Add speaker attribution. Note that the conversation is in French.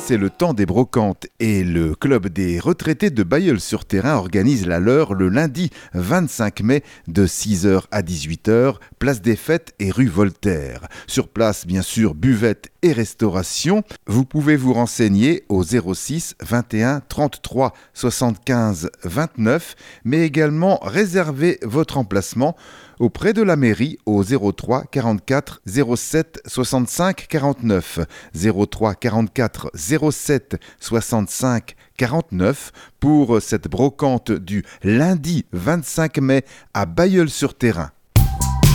Speaker 1: c'est le temps des brocantes et le club des retraités de Bailleul-sur-Thérain organise la leur le lundi 25 mai de 6h à 18h, place des Fêtes et rue Voltaire. Sur place, bien sûr, buvette et restauration. Vous pouvez vous renseigner au 06 21 33 75 29, mais également réserver votre emplacement auprès de la mairie au 03 44 07 65 49, 03 44 07 65 49 pour cette brocante du lundi 25 mai à Bailleul-sur-Thérain.